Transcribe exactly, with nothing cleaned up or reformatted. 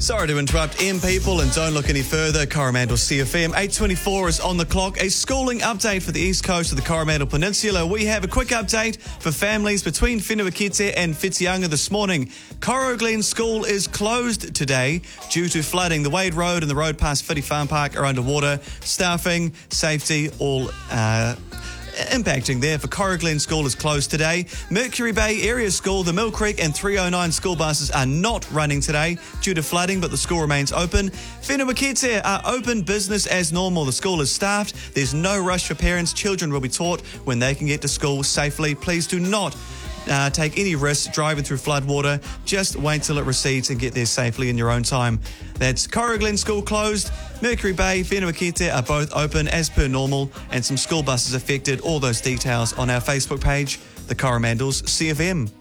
Sorry to interrupt M people, and don't look any further. Coromandel C F M. eight twenty-four is on the clock. A schooling update for the east coast of the Coromandel Peninsula. We have a quick update for families between Whenua-Kete and Whitianga this morning. Coro Glen School is closed today due to flooding. The Wade Road and the road past Whiti Farm Park are underwater. Staffing, safety, all uh, impacting there. For Coro Glen School is closed today. Mercury Bay Area School, the Mill Creek and three oh nine school buses are not running today due to flooding, but the school remains open. Whenua-Kete are open, business as normal. The school is staffed. There's no rush for parents. Children will be taught when they can get to school safely. Please do not Uh, take any risks driving through floodwater. Just wait till it recedes and get there safely in your own time. That's Coro Glen School closed. Mercury Bay, Whenua-Kete are both open as per normal, and some school buses affected. All those details on our Facebook page, the Coromandels C F M.